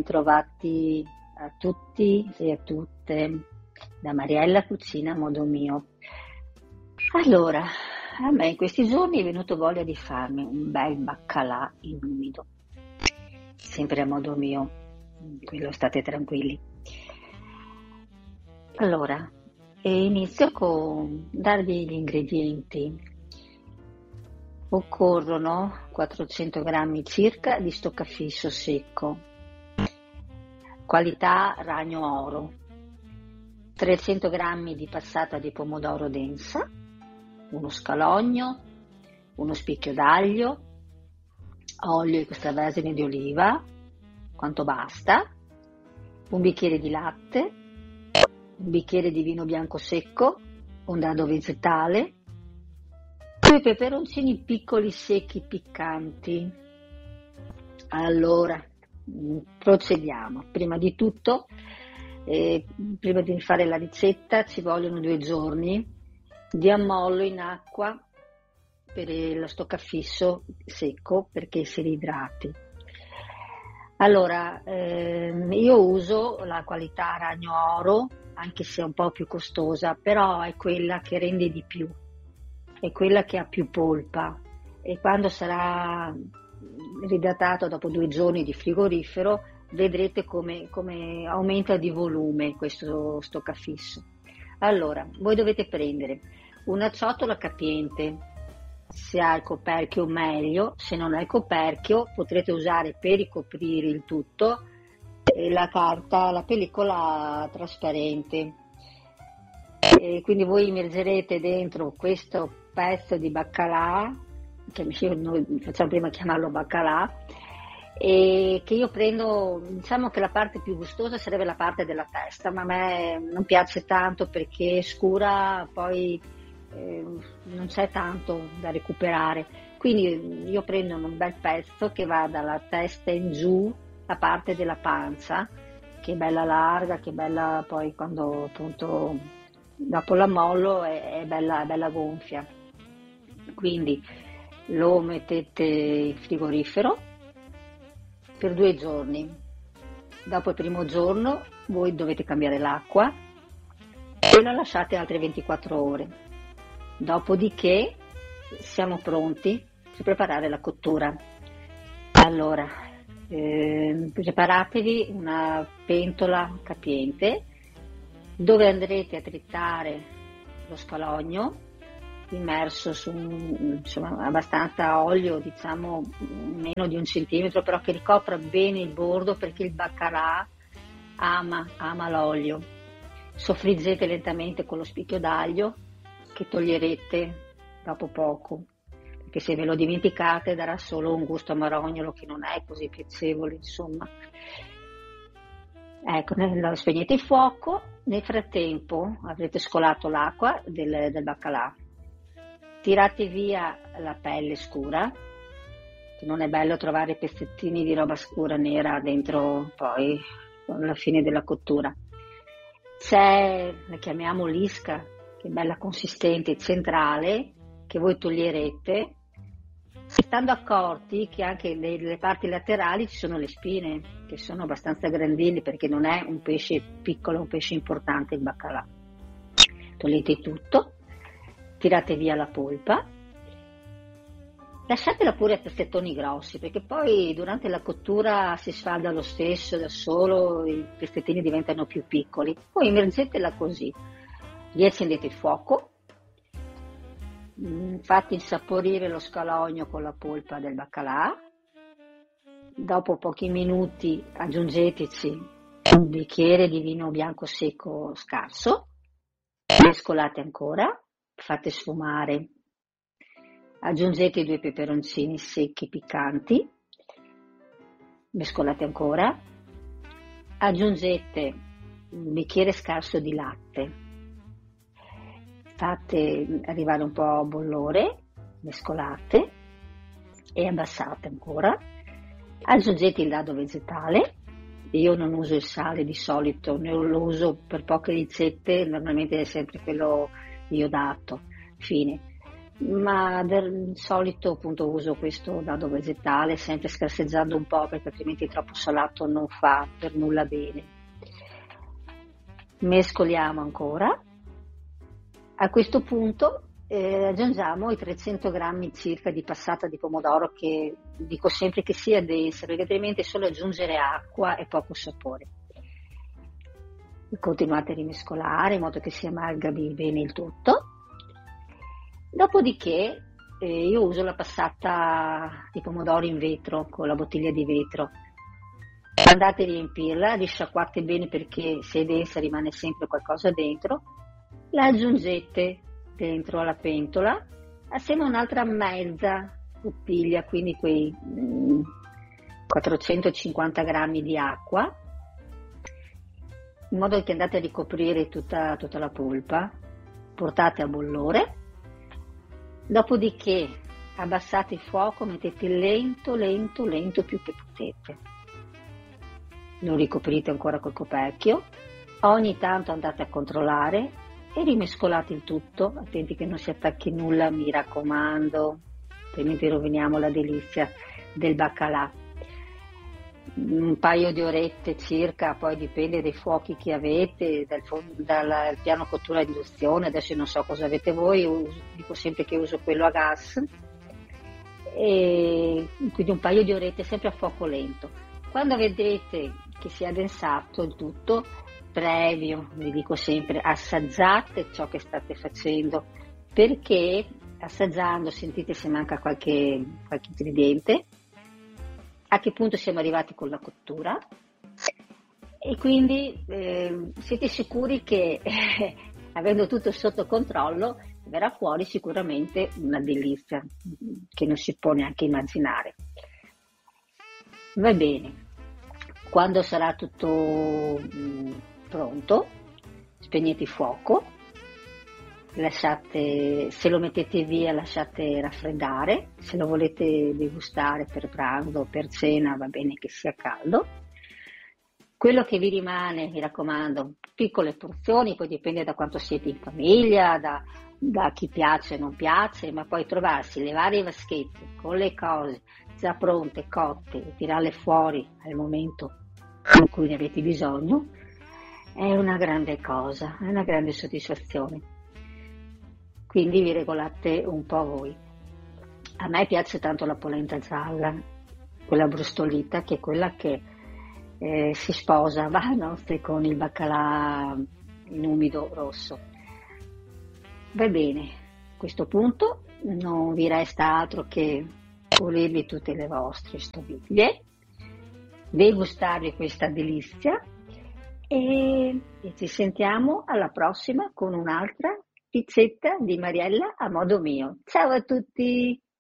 bentrovati a tutti e a tutte da Mariella Cucina a modo mio. Allora, a me in questi giorni è venuto voglia di farmi un bel baccalà in umido, sempre a modo mio, quello state tranquilli. Allora, inizio con darvi gli ingredienti. Occorrono 400 grammi circa di stoccafisso secco, qualità ragno oro, 300 grammi di passata di pomodoro densa, uno scalogno, uno spicchio d'aglio, olio extravergine di oliva, quanto basta, un bicchiere di latte, un bicchiere di vino bianco secco, un dado vegetale, 2 peperoncini piccoli secchi piccanti. Allora, procediamo. Prima di tutto, prima di fare la ricetta, ci vogliono 2 giorni di ammollo in acqua per lo stoccafisso secco perché si riidrati. Allora, io uso la qualità ragno oro, anche se è un po' più costosa, però è quella che rende di più, è quella che ha più polpa, e quando sarà ridattato dopo 2 giorni di frigorifero vedrete come aumenta di volume questo stoccafisso. Allora, voi dovete prendere una ciotola capiente, se ha il coperchio meglio, se non ha il coperchio potrete usare per ricoprire il tutto la carta, la pellicola trasparente. E quindi voi immergerete dentro questo pezzo di baccalà, che noi facciamo prima chiamarlo baccalà, e che io prendo, diciamo che la parte più gustosa sarebbe la parte della testa, ma a me non piace tanto perché è scura, poi non c'è tanto da recuperare, quindi io prendo un bel pezzo che va dalla testa in giù, la parte della pancia, che è bella larga, che è bella poi quando appunto dopo l'ammollo è bella gonfia. Quindi lo mettete in frigorifero per 2 giorni. Dopo il primo giorno voi dovete cambiare l'acqua e lo lasciate altre 24 ore. Dopodiché siamo pronti per preparare la cottura. Allora, preparatevi una pentola capiente dove andrete a tritare lo scalogno immerso su abbastanza olio, diciamo meno di 1 centimetro, però che ricopra bene il bordo perché il baccalà ama l'olio. Soffriggete lentamente con lo spicchio d'aglio che toglierete dopo poco, perché se ve lo dimenticate darà solo un gusto amarognolo che non è così piacevole, insomma. Ecco, spegnete il fuoco, nel frattempo avrete scolato l'acqua del baccalà, tirate via la pelle scura, che non è bello trovare pezzettini di roba scura nera dentro poi alla fine della cottura. C'è, la chiamiamo lisca, che è bella consistente, centrale, che voi toglierete, stando accorti che anche nelle parti laterali ci sono le spine, che sono abbastanza grandine perché non è un pesce piccolo, è un pesce importante il baccalà. Togliete tutto, tirate via la polpa, lasciatela pure a pezzettoni grossi perché poi durante la cottura si sfalda lo stesso da solo, i pezzettini diventano più piccoli. Poi immergetela così, riaccendete il fuoco, fate insaporire lo scalogno con la polpa del baccalà, dopo pochi minuti aggiungeteci un bicchiere di vino bianco secco scarso, mescolate ancora, fate sfumare, aggiungete 2 peperoncini secchi piccanti, mescolate ancora, aggiungete un bicchiere scarso di latte, fate arrivare un po' a bollore, mescolate e abbassate ancora, aggiungete il dado vegetale. Io non uso il sale di solito, lo uso per poche ricette, normalmente è sempre quello iodato. Fine. Ma del solito appunto uso questo dado vegetale, sempre scarseggiando un po' perché altrimenti troppo salato non fa per nulla bene. Mescoliamo ancora. A questo punto aggiungiamo i 300 grammi circa di passata di pomodoro, che dico sempre che sia densa perché altrimenti è solo aggiungere acqua e poco sapore. Continuate a rimescolare in modo che si amalgami bene il tutto. Dopodiché io uso la passata di pomodoro in vetro con la bottiglia di vetro. Andate a riempirla, risciacquate bene perché se è densa rimane sempre qualcosa dentro. La aggiungete dentro alla pentola assieme a un'altra mezza bottiglia, quindi quei 450 grammi di acqua, in modo che andate a ricoprire tutta la polpa. Portate a bollore, dopodiché abbassate il fuoco, mettete lento più che potete, lo ricoprite ancora col coperchio, ogni tanto andate a controllare e rimescolate il tutto, attenti che non si attacchi nulla, mi raccomando, altrimenti roviniamo la delizia del baccalà. Un paio di orette circa, poi dipende dai fuochi che avete, dal piano cottura a induzione, adesso non so cosa avete voi, dico sempre che uso quello a gas, e quindi un paio di orette sempre a fuoco lento. Quando vedete che si è addensato il tutto, previo, vi dico sempre, assaggiate ciò che state facendo, perché assaggiando sentite se manca qualche ingrediente, a che punto siamo arrivati con la cottura, e quindi siete sicuri che avendo tutto sotto controllo verrà fuori sicuramente una delizia che non si può neanche immaginare. Va bene, quando sarà tutto pronto, spegnete il fuoco, lasciate, se lo mettete via lasciate raffreddare, se lo volete degustare per pranzo o per cena va bene che sia caldo. Quello che vi rimane, mi raccomando, piccole porzioni, poi dipende da quanto siete in famiglia, da chi piace e non piace, ma poi trovarsi le varie vaschette con le cose già pronte, cotte, e tirarle fuori al momento in cui ne avete bisogno, è una grande cosa, è una grande soddisfazione. Quindi vi regolate un po' voi. A me piace tanto la polenta gialla, quella brustolita, che è quella che si sposa, va a nozze con il baccalà in umido rosso. Va bene, a questo punto non vi resta altro che pulirvi tutte le vostre stoviglie, degustarvi questa delizia e ci sentiamo alla prossima con un'altra ricetta di Mariella a modo mio. Ciao a tutti!